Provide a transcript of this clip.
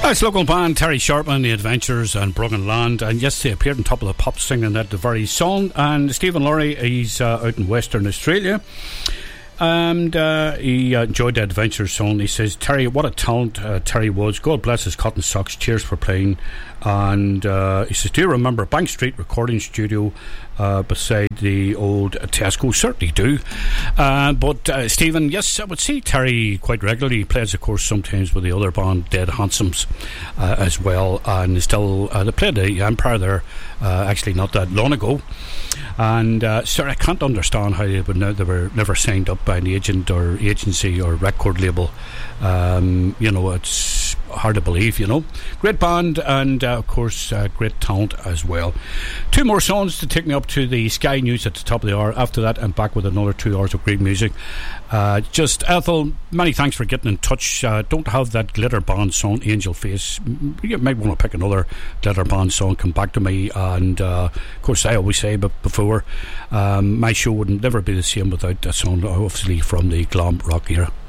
It's local band Terry Sharpman, The Adventures and Broken Land, and yes, they appeared on Top of the Pops singing that the very song. And Stephen Laurie, he's out in Western Australia, and he enjoyed the Adventures song. He says, Terry, what a talent Terry was. God bless his cotton socks, cheers for playing. And he says, do you remember Bank Street Recording Studio beside the old Tesco? Certainly do. But Stephen, yes, I would see Terry quite regularly. He plays, of course, sometimes with the other band Dead Handsomes as well, and still they played the Empire there actually not that long ago. And sir, I can't understand how they were never signed up by an agent or agency or record label. It's hard to believe, Great band, and of course great talent as well. Two more songs to take me up to the Sky News at the top of the hour. After that, I'm back with another 2 hours of great music. Just Ethel, many thanks for getting in touch. Don't have that Glitter Band song, Angel Face. You might want to pick another Glitter Band song, come back to me. And of course, I always say, but before, my show would never be the same without a song, obviously, from the glam rock era.